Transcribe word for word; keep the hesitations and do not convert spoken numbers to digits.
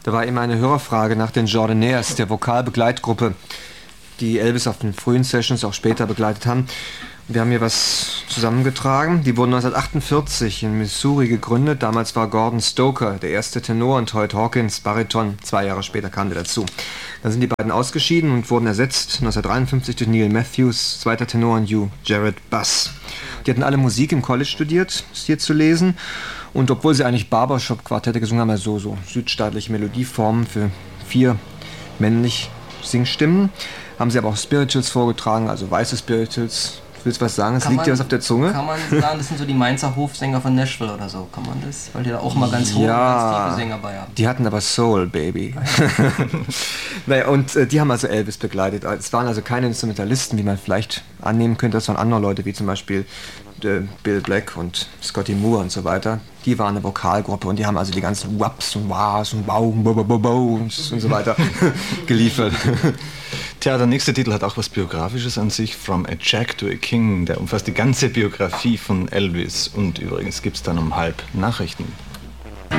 Da war eben eine Hörerfrage nach den Jordanaires, der Vokalbegleitgruppe, die Elvis auf den frühen Sessions auch später begleitet haben. Wir haben hier was zusammengetragen. Die wurden neunzehnhundertachtundvierzig in Missouri gegründet. Damals war Gordon Stoker der erste Tenor und Hoyt Hawkins Bariton. Zwei Jahre später kam der dazu. Dann sind die beiden ausgeschieden und wurden ersetzt neunzehnhundertdreiundfünfzig durch Neil Matthews, zweiter Tenor, und Hugh Jarrett Bass. Die hatten alle Musik im College studiert, ist hier zu lesen. Und obwohl sie eigentlich Barbershop-Quartette gesungen haben, also so südstaatliche Melodieformen für vier männlich Singstimmen, haben sie aber auch Spirituals vorgetragen, also weiße Spirituals. Willst du was sagen? Es liegt dir was auf der Zunge? Kann man sagen, das sind so die Mainzer Hofsänger von Nashville oder so, kann man das? Weil die da auch mal ganz hoch ja, und ganz tiefe Sänger bei haben. Die hatten aber Soul, Baby. Naja, und äh, die haben also Elvis begleitet. Es waren also keine Instrumentalisten, wie man vielleicht annehmen könnte. Das waren andere Leute, wie zum Beispiel äh, Bill Black und Scotty Moore und so weiter. Die waren eine Vokalgruppe und die haben also die ganzen Waps und Was und Wow und Bo Bo Bo Bo und so weiter geliefert. Tja, der nächste Titel hat auch was Biografisches an sich, From a Jack to a King. Der umfasst die ganze Biografie von Elvis. Und übrigens gibt es dann um halb Nachrichten.